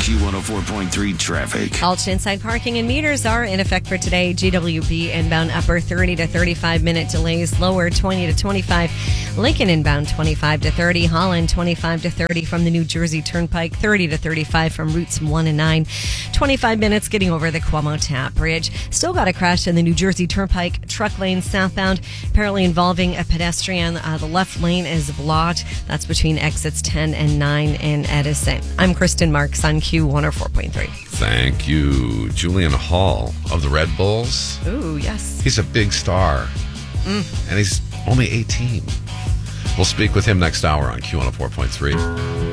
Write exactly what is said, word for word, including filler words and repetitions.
Q one oh four point three traffic. All inside parking and meters are in effect for today. G W B inbound upper thirty to thirty-five minute delays, lower twenty to twenty-five. Lincoln inbound twenty-five to thirty. Holland twenty-five to thirty from the New Jersey Turnpike, thirty to thirty-five from routes one and nine. twenty-five minutes getting over the Cuomo Tap Bridge. Still got a crash in the New Jersey Turnpike, truck lane southbound, apparently involving a pedestrian. Uh, the left lane is blocked. That's between exits ten and nine in Edison. I'm Kristen Marks on Q one oh four point three. Thank you. Julian Hall of the Red Bulls. Ooh, yes. He's a big star. Mm. And he's only eighteen. We'll speak with him next hour on Q one oh four point three.